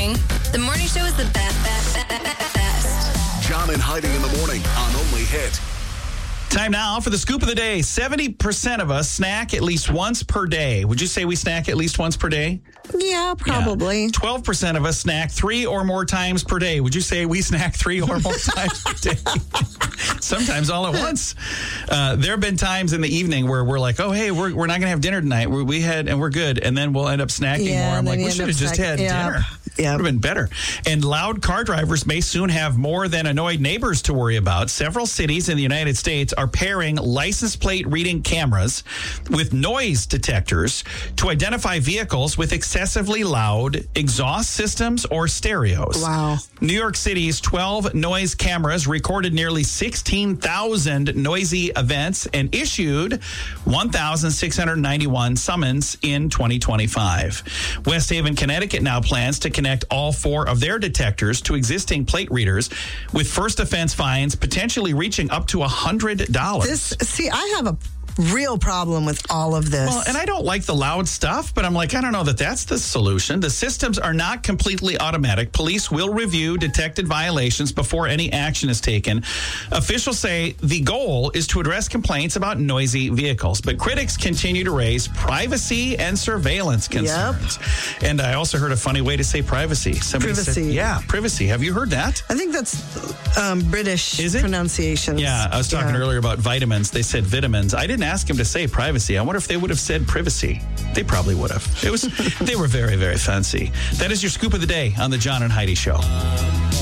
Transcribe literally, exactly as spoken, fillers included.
morning. The morning show is the best, best, best, best. John and Heidi in the morning on Only Hit. Time now for the scoop of the day. seventy percent of us snack at least once per day. Would you say we snack at least once per day? Yeah, probably. Yeah. twelve percent of us snack three or more times per day. Would you say we snack three or more times per day? Sometimes all at once. Uh, there have been times in the evening where we're like, oh, hey, we're, we're not going to have dinner tonight. We, we had, and we're good. And then we'll end up snacking Yeah, more. I'm and like, then we you should end have up just snack- had yeah. dinner. Yeah. Would have been better. And loud car drivers may soon have more than annoyed neighbors to worry about. Several cities in the United States are pairing license plate reading cameras with noise detectors to identify vehicles with excessively loud exhaust systems or stereos. Wow. New York City's twelve noise cameras recorded nearly sixteen thousand noisy events and issued one thousand six hundred ninety-one summons in twenty twenty-five. West Haven, Connecticut now plans to connect all four of their detectors to existing plate readers with first offense fines potentially reaching up to one hundred dollars. This, see, I have a real problem with all of this. Well, and I don't like the loud stuff, but I'm like, I don't know that that's the solution. The systems are not completely automatic. Police will review detected violations before any action is taken. Officials say the goal is to address complaints about noisy vehicles, but critics continue to raise privacy and surveillance concerns. Yep. And I also heard a funny way to say privacy. Somebody Privacy. said, yeah, privacy. Have you heard that? I think that's um, British Is it? pronunciation. Yeah, I was talking Yeah. earlier about vitamins. They said vitamins. I didn't ask him to say privacy. I wonder if they would have said privacy. They probably would have. It was. They were very, very fancy. That is your scoop of the day on the John and Heidi Show.